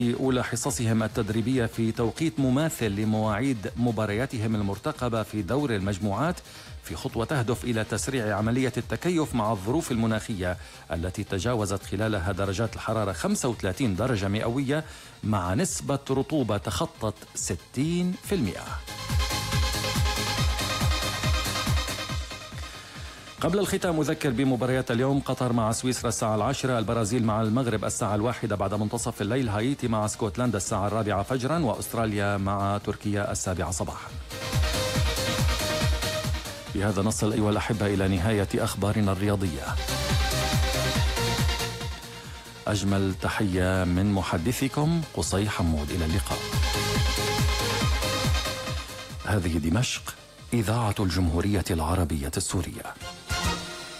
أولى حصصهم التدريبية في توقيت مماثل لمواعيد مبارياتهم المرتقبة في دور المجموعات، في خطوة تهدف إلى تسريع عملية التكيف مع الظروف المناخية التي تجاوزت خلالها درجات الحرارة 35 درجة مئوية مع نسبة رطوبة تخطت 60%. قبل الختام أذكر بمباريات اليوم: قطر مع سويسرا الساعة 10، البرازيل مع المغرب الساعة 1 بعد منتصف الليل، هايتي مع اسكتلندا الساعة 4 فجرا، وأستراليا مع تركيا 7 صباحا. بهذا نصل أيها الأحبة إلى نهاية أخبارنا الرياضية. أجمل تحية من محدثكم قصي حمود، إلى اللقاء. هذه دمشق، إذاعة الجمهورية العربية السورية.